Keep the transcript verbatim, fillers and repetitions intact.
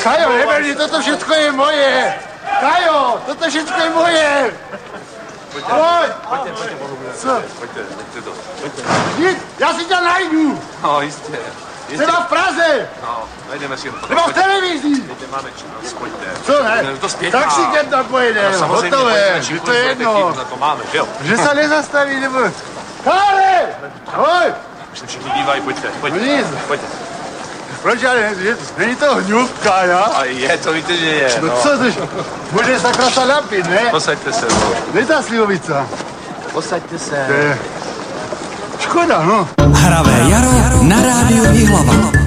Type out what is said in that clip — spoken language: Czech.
Kajo, neberni, toto všetko je moje. Kajo, toto všetko je moje. Pojďte, pojďte, pojďte, co? Pojďte, pojďte to. Pojďte. Jít, já si tě najdu. No, jistě. jistě. Třeba v Praze. No, najdeme si jen to. Nebo v televizi. Pojďte, máme čas, pojďte. Co ne? To zpětá. Tak si jedna pojedeme, No, hotové, že to je jedno. Na to máme, jo. Že se nezastaví, nebo... Kále! Hoj! Už se všichni dívají, pojďte, pojďte. No nic. Pojďte. Proč, ale je, není to hňůvka, já? A je, to víte, že je, No, no. co to, může se krasa napít, ne? Posaďte se, no. Kde ta slivovica? Posaďte se. To je... Škoda, no. Hravé jaro na rádiu Jihlava.